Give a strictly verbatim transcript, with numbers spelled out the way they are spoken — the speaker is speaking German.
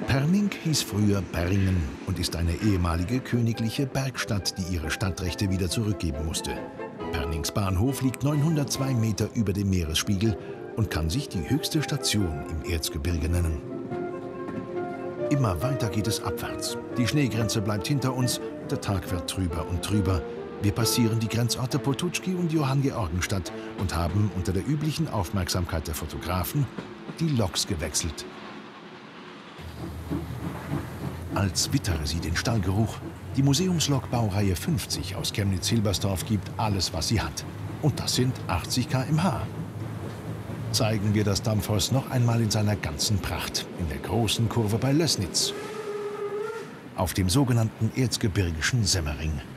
Perning hieß früher Berringen und ist eine ehemalige königliche Bergstadt, die ihre Stadtrechte wieder zurückgeben musste. Pernings Bahnhof liegt neunhundertzwei Meter über dem Meeresspiegel und kann sich die höchste Station im Erzgebirge nennen. Immer weiter geht es abwärts. Die Schneegrenze bleibt hinter uns, der Tag wird trüber und trüber. Wir passieren die Grenzorte Potutschki und Johanngeorgenstadt und haben unter der üblichen Aufmerksamkeit der Fotografen die Loks gewechselt. Als wittere sie den Stallgeruch. Die Museumslok Baureihe fünfzig aus Chemnitz-Hilbersdorf gibt alles, was sie hat. Und das sind achtzig Kilometer pro Stunde. Zeigen wir das Dampfhaus noch einmal in seiner ganzen Pracht, in der großen Kurve bei Lößnitz, auf dem sogenannten erzgebirgischen Semmering.